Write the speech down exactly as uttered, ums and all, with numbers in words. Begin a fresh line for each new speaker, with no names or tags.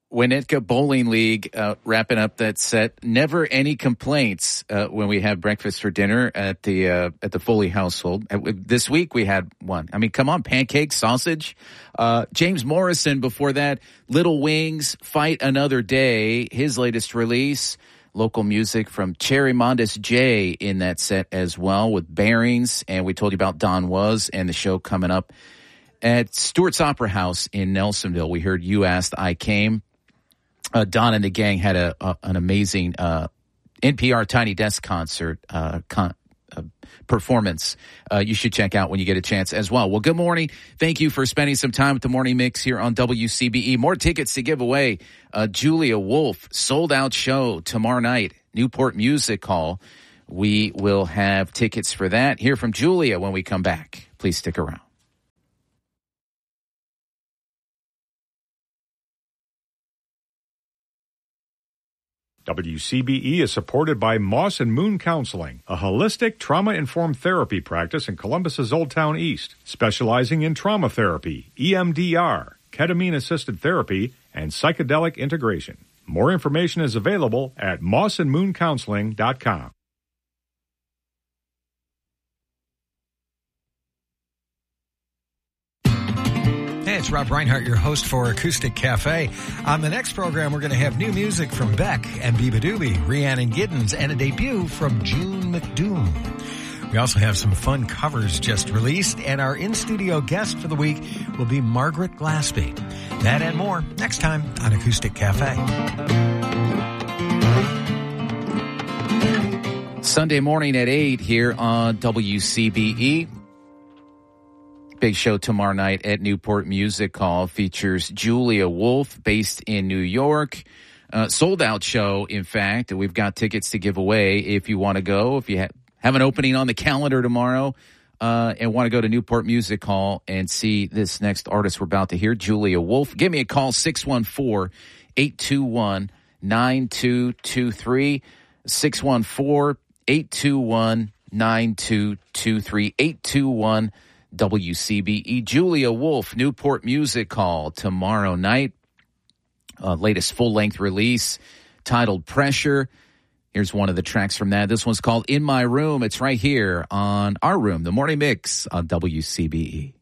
Winnetka Bowling League uh, wrapping up that set. Never any complaints uh, when we have breakfast for dinner at the uh, at the Foley household. Uh, this week we had one. I mean, come on, pancakes, sausage. Uh, James Morrison before that, Little Wings, Fight Another Day, his latest release. Local music from Cherry Mondes J in that set as well with Bearings. And we told you about Don Was and the show coming up at Stewart's Opera House in Nelsonville. We heard You Asked, I Came. Uh, Don and the gang had a, a an amazing uh, N P R Tiny Desk concert uh, con- uh, performance. Uh, you should check out when you get a chance as well. Well, good morning. Thank you for spending some time with the Morning Mix here on W C B E. More tickets to give away. Uh, Julia Wolf, sold out show tomorrow night, Newport Music Hall. We will have tickets for that. Hear from Julia when we come back. Please stick around.
W C B E is supported by Moss and Moon Counseling, a holistic trauma-informed therapy practice in Columbus's Old Town East, specializing in trauma therapy, E M D R, ketamine-assisted therapy, and psychedelic integration. More information is available at moss and moon counseling dot com.
Hey, it's Rob Reinhart, your host for Acoustic Cafe. On the next program, we're going to have new music from Beck and Biba Doobie, Rhiannon Giddens, and a debut from June McDoom. We also have some fun covers just released, and our in-studio guest for the week will be Margaret Glaspie. That and more next time on Acoustic Cafe.
Sunday morning at eight here on W C B E. Big show tomorrow night at Newport Music Hall. Features Julia Wolf, based in New York. Uh, sold out show, in fact. We've got tickets to give away if you want to go. If you ha- have an opening on the calendar tomorrow uh, and want to go to Newport Music Hall and see this next artist we're about to hear, Julia Wolf, give me a call, six one four, eight two one, nine two two three, six one four, eight two one, nine two two three, eight two one W C B E. Julia Wolf, Newport Music Hall tomorrow night. Uh, latest full-length release titled Pressure. Here's one of the tracks from that. This one's called In My Room. It's right here on Our Room, the Morning Mix on W C B E.